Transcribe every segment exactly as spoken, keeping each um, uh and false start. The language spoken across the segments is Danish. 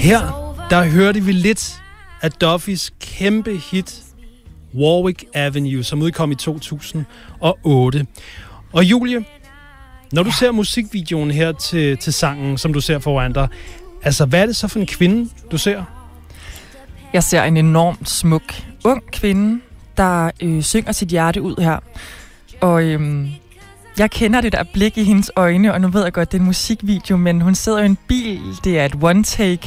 Her, der hørte vi lidt af Duffys kæmpe hit Warwick Avenue, som udkom i to tusind og otte. Og Julie, når du ja. ser musikvideoen her til, til sangen, som du ser foran dig, altså hvad er det så for en kvinde, du ser? Jeg ser en enormt smuk, ung kvinde, der øh, synger sit hjerte ud her. Og øh, jeg kender det der blik i hendes øjne, og nu ved jeg godt, det er en musikvideo, men hun sidder i en bil, det er et one take,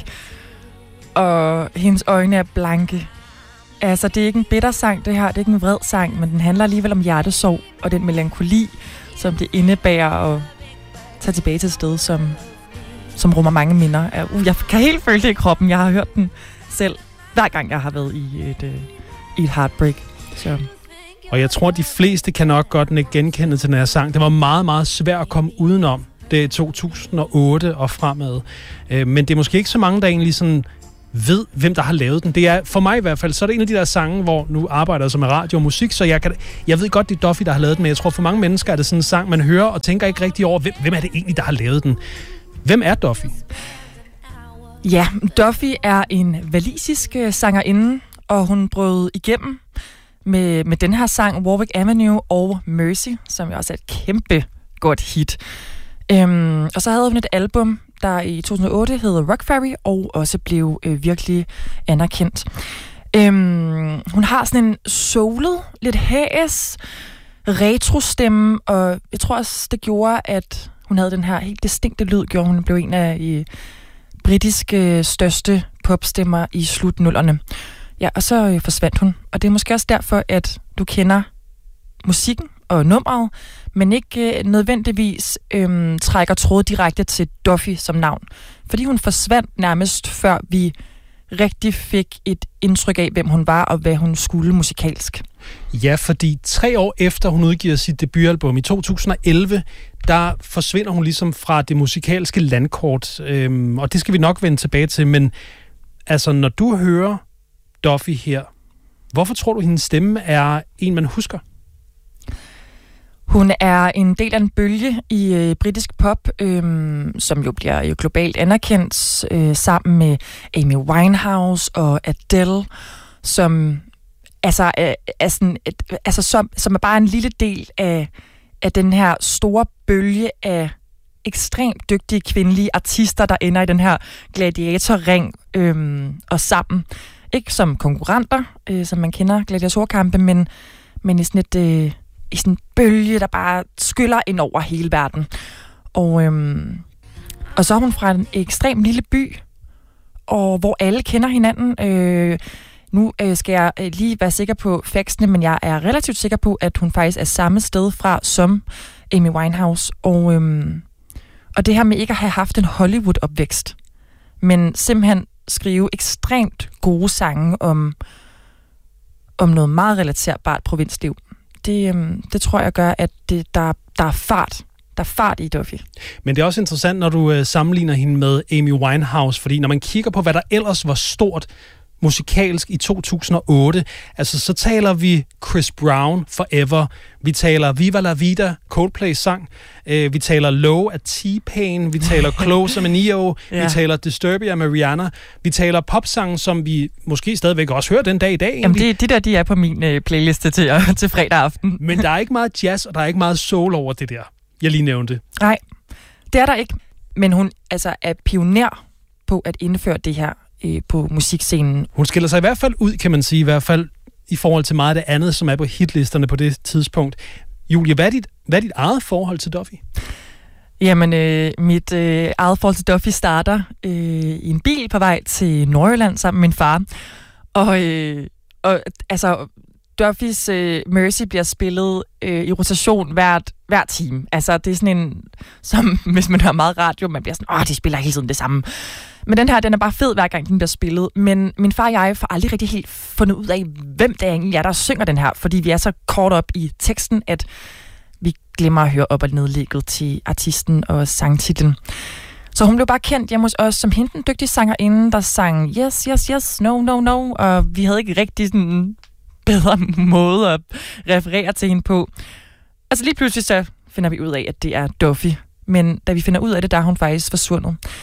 og hendes øjne er blanke. Altså, det er ikke en bitter sang, det her, det er ikke en vred sang, men den handler alligevel om hjertesorg og den melankoli, som det indebærer at tage tilbage til et sted, som, som rummer mange minder. Uh, jeg kan helt føle det i kroppen, jeg har hørt den selv, hver gang jeg har været i et, øh, i et heartbreak. Så. Og jeg tror, de fleste kan nok godt genkende til den her sang. Det var meget, meget svært at komme udenom. Det er to tusind og otte og fremad. Øh, men det er måske ikke så mange, der egentlig sådan ved, hvem der har lavet den. Det er, for mig i hvert fald, så er det en af de der sange, hvor nu arbejder jeg så med radio og musik, så jeg, kan, jeg ved godt, det er Duffy, der har lavet den, men jeg tror, for mange mennesker er det sådan en sang, man hører og tænker ikke rigtig over, hvem, hvem er det egentlig, der har lavet den. Hvem er Duffy? Ja, Duffy er en walisisk sangerinde, og hun brød igennem med, med den her sang, Warwick Avenue og Mercy, som jo også er et kæmpe godt hit. Øhm, og så havde hun et album, der i to tusind og otte hedder Rock Fairy, og også blev øh, virkelig anerkendt. Øhm, hun har sådan en soulet, lidt hæs, retro-stemme, og jeg tror også, det gjorde, at hun havde den her helt distinkte lyd, gjorde hun blev en af i britiske største popstemmer i slutnullerne. Ja, og så øh, forsvandt hun. Og det er måske også derfor, at du kender musikken og nummeret, men ikke øh, nødvendigvis øh, trækker tråd direkte til Duffy som navn. Fordi hun forsvandt nærmest, før vi rigtig fik et indtryk af, hvem hun var og hvad hun skulle musikalsk. Ja, fordi tre år efter hun udgiver sit debutalbum i to tusind og elleve, der forsvinder hun ligesom fra det musikalske landkort. Øhm, og det skal vi nok vende tilbage til, men altså, når du hører Duffy her, hvorfor tror du, hendes stemme er en, man husker? Hun er en del af en bølge i øh, britisk pop, øh, som jo bliver jo globalt anerkendt, øh, sammen med Amy Winehouse og Adele, som, altså, øh, er sådan et, altså, som, som er bare en lille del af, af den her store bølge af ekstremt dygtige kvindelige artister, der ender i den her gladiatorring øh, og sammen. Ikke som konkurrenter, øh, som man kender gladiatorkampe, men, men i sådan et... Øh, i sådan en bølge, der bare skyller ind over hele verden. Og, øhm, og så er hun fra en ekstremt lille by, og hvor alle kender hinanden. Øh, nu øh, skal jeg lige være sikker på factsene, men jeg er relativt sikker på, at hun faktisk er samme sted fra som Amy Winehouse. Og, øhm, og det her med ikke at have haft en Hollywood-opvækst, men simpelthen skrive ekstremt gode sange om, om noget meget relaterbart provinsliv. Det, øhm, det tror jeg gør, at det, der, der er fart. Der er fart i Duffy. Men det er også interessant, når du øh, sammenligner hende med Amy Winehouse, fordi når man kigger på, hvad der ellers var stort musikalsk i to tusind og otte, altså så taler vi Chris Brown, Forever, vi taler Viva La Vida, Coldplay sang, øh, vi taler Low af T-Pain, vi taler Closer med Neo, ja. Vi taler Disturbia med Rihanna, vi taler popsange, som vi måske stadigvæk også hører den dag i dag. Egentlig. Jamen det, de der, de er på min øh, playliste til, øh, til fredag aften. Men der er ikke meget jazz, og der er ikke meget soul over det der, jeg lige nævnte. Nej, det er der ikke. Men hun altså er pioner på at indføre det her på musikscenen. Hun skiller sig i hvert fald ud, kan man sige, i hvert fald i forhold til meget af det andet, som er på hitlisterne på det tidspunkt. Julie, hvad er dit, hvad er dit eget forhold til Duffy? Jamen, øh, mit øh, eget forhold til Duffy starter øh, i en bil på vej til Nordjylland sammen med min far. Og, øh, og altså, Duffys øh, Mercy bliver spillet øh, i rotation hvert, hver time. Altså, det er sådan en, som hvis man hører meget radio, man bliver sådan, åh, de spiller hele tiden det samme. Men den her, den er bare fed, hver gang den bliver spillet. Men min far og jeg får aldrig rigtig helt fundet ud af, hvem det egentlig er, der synger den her. Fordi vi er så kort op i teksten, at vi glemmer at høre op- og nedlægget til artisten og sangtitlen. Så hun blev bare kendt hjemme hos os som hende, den dygtige sangerinde, der sang yes, yes, yes, no, no, no. Og vi havde ikke rigtig sådan en bedre måde at referere til hende på. Altså lige pludselig så finder vi ud af, at det er Duffy. Men da vi finder ud af det, der er hun faktisk forsvundet.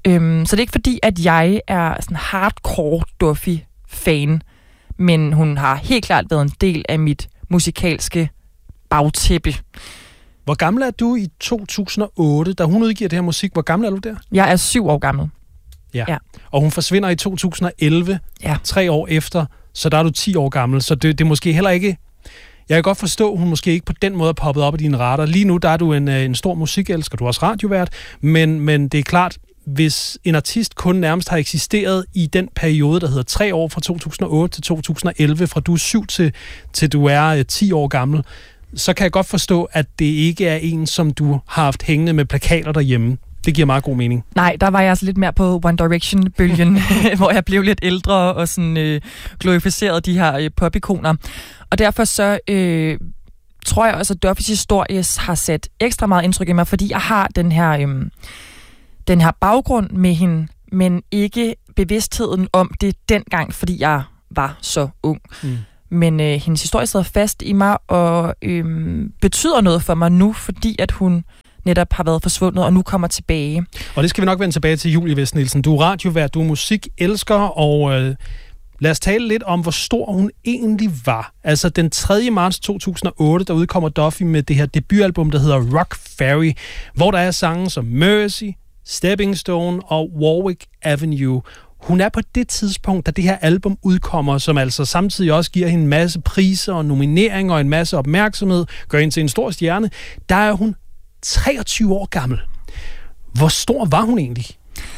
Øhm, så det er ikke fordi, at jeg er sådan hardcore Duffy-fan, men hun har helt klart været en del af mit musikalske bagtæppe. Hvor gammel er du i to tusind og otte, da hun udgiver det her musik? Hvor gammel er du der? Jeg er syv år gammel. Ja. ja. Og hun forsvinder i to tusind og elleve, ja. tre år efter, så der er du ti år gammel. Så det, det er måske heller ikke... Jeg kan godt forstå, at hun måske ikke på den måde er poppet op i dine radar. Lige nu der er du en, en stor musikelsker, du er også radiovært, men, men det er klart, hvis en artist kun nærmest har eksisteret i den periode, der hedder tre år, fra to tusind og otte til to tusind og elleve, fra du er syv til, til du er ti år gammel, så kan jeg godt forstå, at det ikke er en, som du har haft hængende med plakater derhjemme. Det giver meget god mening. Nej, der var jeg altså lidt mere på One Direction-bølgen, hvor jeg blev lidt ældre og sådan øh, glorificerede de her øh, popikoner. Og derfor så øh, tror jeg også, at Duffys historie har sat ekstra meget indtryk i mig, fordi jeg har den her, øh, den her baggrund med hende, men ikke bevidstheden om det dengang, fordi jeg var så ung. Mm. Men øh, hendes historie sidder fast i mig og øh, betyder noget for mig nu, fordi at hun netop har været forsvundet og nu kommer tilbage. Og det skal vi nok vende tilbage til, Julie West Nielsen. Du er radiovært, du er musikelsker, og øh, lad os tale lidt om, hvor stor hun egentlig var. Altså den tredje marts to tusind og otte, der udkommer Duffy med det her debutalbum, der hedder Rock Ferry, hvor der er sange som Mercy, Stepping Stone og Warwick Avenue. Hun er på det tidspunkt, da det her album udkommer, som altså samtidig også giver hende en masse priser og nomineringer og en masse opmærksomhed, gør hende til en stor stjerne, der er hun treogtyve år gammel. Hvor stor var hun egentlig?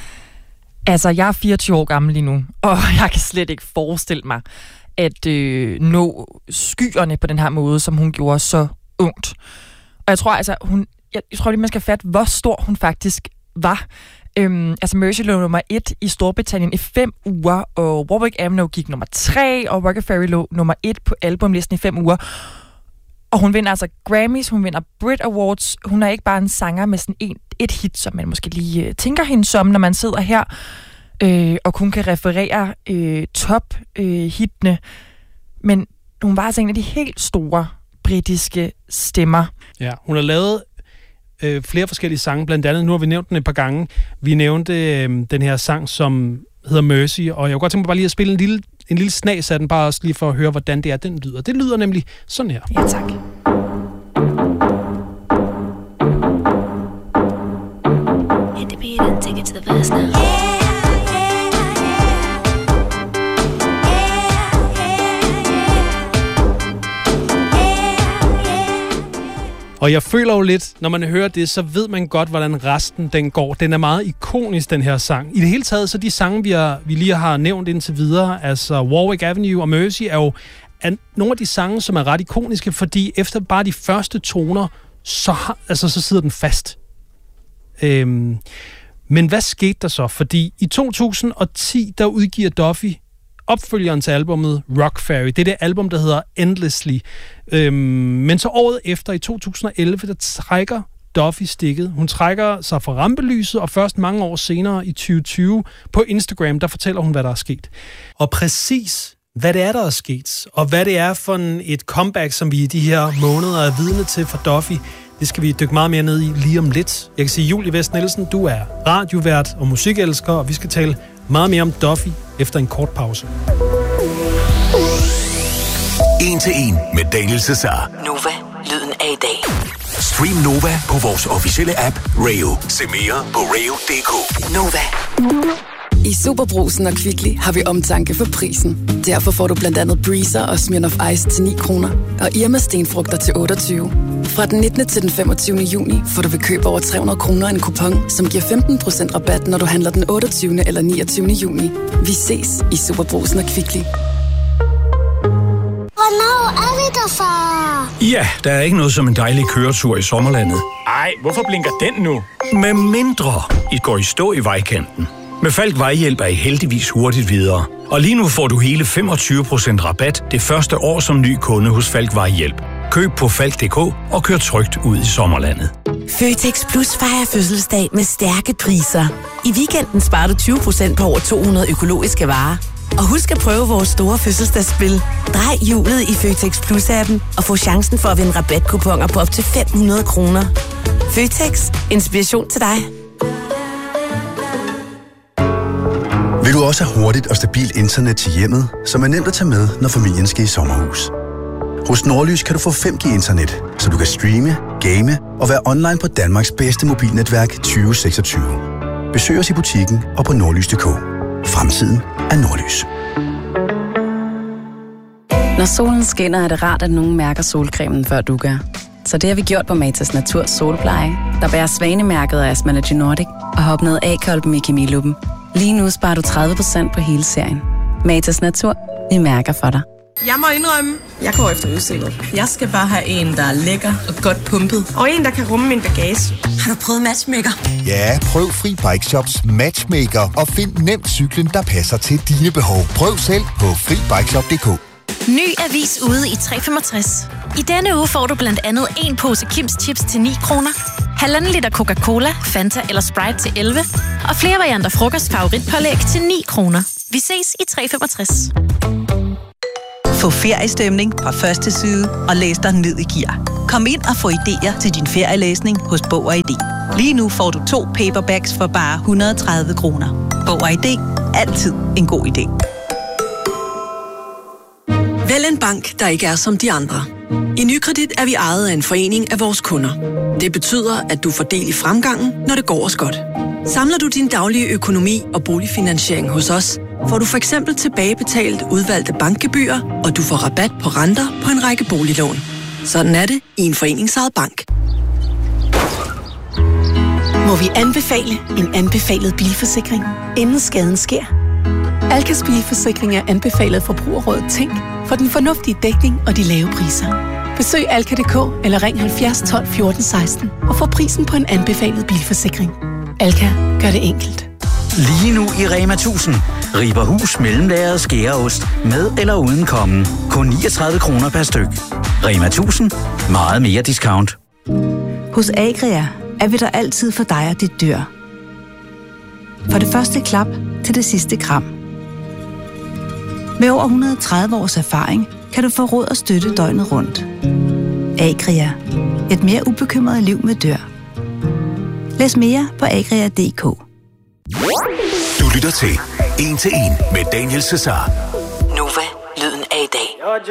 Altså, jeg er fireogtyve år gammel lige nu, og jeg kan slet ikke forestille mig at øh, nå skyerne på den her måde, som hun gjorde så ungt. Og jeg tror altså, hun, jeg, jeg tror lige, man skal fatte, hvor stor hun faktisk var. Øhm, altså Mercy lå nummer et i Storbritannien i fem uger, og Warwick Avenue gik nummer tre, og Rock Ferry lå nummer et på albumlisten i fem uger. Og hun vinder altså Grammys, hun vinder Brit Awards. Hun er ikke bare en sanger med sådan en, et hit, som man måske lige øh, tænker hende som, når man sidder her, øh, og kun kan referere øh, top-hittene. Øh, Men hun var altså en af de helt store britiske stemmer. Ja, hun har lavet øh, flere forskellige sange, blandt andet, nu har vi nævnt den et par gange. Vi nævnte øh, den her sang, som hedder Mercy, og jeg kunne godt tænke mig bare lige at spille en lille, en lille snas af den, bare også lige for at høre, hvordan det er, den lyder. Det lyder nemlig sådan her. Ja, tak. Hit the beat and take it to the verse now. Og jeg føler jo lidt, når man hører det, så ved man godt, hvordan resten den går. Den er meget ikonisk, den her sang. I det hele taget, så de sange, vi, har, vi lige har nævnt indtil videre, altså Warwick Avenue og Mercy, er jo er nogle af de sange, som er ret ikoniske, fordi efter bare de første toner, så, har, altså, så sidder den fast. Øhm, men hvad skete der så? Fordi i to tusind og ti, der udgiver Duffy opfølgeren til albumet Rock Ferry. Det er det album, der hedder Endlessly. Øhm, men så året efter, i to tusind og elleve, der trækker Duffy stikket. Hun trækker sig fra rampelyset, og først mange år senere, i tyve tyve, på Instagram, der fortæller hun, hvad der er sket. Og præcis hvad det er, der er sket, og hvad det er for en, et comeback, som vi i de her måneder er vidne til for Duffy, det skal vi dykke meget mere ned i lige om lidt. Jeg kan sige, Julie West Nielsen, du er radiovært og musikelsker, og vi skal tale meget mere om Duffy efter en kort pause. En til en med Daniel Cesar. Nova, lyden af i dag. Stream Nova på vores officielle app Rayo. Se mere på rayo punktum d k. Nova. I Superbrugsen og Kvickly har vi omtanke for prisen. Derfor får du blandt andet Breezer og Smirnoff Ice til ni kroner. Og Irma stenfrugter til otteogtyve. Fra den nittende til den femogtyvende juni får du ved køb over tre hundrede kroner en kupon, som giver femten procent rabat, når du handler den otteogtyvende eller niogtyvende juni. Vi ses i Superbrugsen og Kvickly. Hvornår er vi der, far? Ja, der er ikke noget som en dejlig køretur i sommerlandet. Ej, hvorfor blinker den nu? Med mindre I går i stå i vejkanten. Med Falck Vejhjælp er I heldigvis hurtigt videre. Og lige nu får du hele femogtyve procent rabat det første år som ny kunde hos Falck Vejhjælp. Køb på falck punktum d k og kør trygt ud i sommerlandet. Føtex Plus fejrer fødselsdag med stærke priser. I weekenden sparer du tyve procent på over to hundrede økologiske varer. Og husk at prøve vores store fødselsdagsspil. Drej hjulet i Føtex Plus-appen og få chancen for at vinde rabatkuponer på op til fem hundrede kroner. Føtex. Inspiration til dig. Vil du også have hurtigt og stabilt internet til hjemmet, som er nemt at tage med, når familien skal i sommerhus? Hos Nordlys kan du få fem G internet, så du kan streame, game og være online på Danmarks bedste mobilnetværk tyve seksogtyve. Besøg os i butikken og på nordlys punktum d k. Fremtiden er Nordlys. Når solen skinner, er det rart, at nogen mærker solcremen, før du gør. Så det har vi gjort på Matas Natur Solpleje, der bærer svanemærket af Asmalogy Nordic og har opnået A-kolben i kemiluppen. Lige nu sparer du tredive procent på hele serien. Matas Natur, vi mærker for dig. Jeg må indrømme, jeg går efter udseende. Jeg skal bare have en, der er lækker og godt pumpet. Og en, der kan rumme min bagage. Har du prøvet Matchmaker? Ja, prøv Fri Bike Shops Matchmaker og find nemt cyklen, der passer til dine behov. Prøv selv på fri bike shop punktum d k. Ny avis ude i tre femogtres. I denne uge får du blandt andet en pose Kims Chips til ni kroner, halvanden liter Coca-Cola, Fanta eller Sprite til elleve, og flere varianter frokost favoritpålæg til ni kroner. Vi ses i tre femogtres. Få feriestemning fra første side og læs dig ned i gear. Kom ind og få idéer til din ferielæsning hos Bog og I D. Lige nu får du to paperbacks for bare et hundrede og tredive kroner. Bog og I D. Altid en god idé. Vælg en bank, der ikke er som de andre. I Nykredit er vi ejet af en forening af vores kunder. Det betyder, at du får del i fremgangen, når det går os godt. Samler du din daglige økonomi og boligfinansiering hos os, får du for eksempel tilbagebetalt udvalgte bankgebyrer, og du får rabat på renter på en række boliglån. Sådan er det i en foreningsejet bank. Må vi anbefale en anbefalet bilforsikring, inden skaden sker? Alkas bilforsikring er anbefalet Forbrugerrådet Tænk for den fornuftige dækning og de lave priser. Besøg alka punktum d k eller ring halvfjerds tolv fjorten seksten og få prisen på en anbefalet bilforsikring. Alka gør det enkelt. Lige nu i Rema tusind. Riber hus mellemlagret skæreost med eller uden kommen. Kun niogtredive kroner per styk. Rema tusind. Meget mere discount. Hos Agria er vi der altid for dig og dit dyr. For det første klap til det sidste kram. Med over et hundrede og tredive års erfaring kan du få råd og støtte døgnet rundt. Agria. Et mere ubekymret liv med dyr. Læs mere på agria punktum d k. Du lytter til En til En med Daniel Cesar. Nova, lyden af i dag.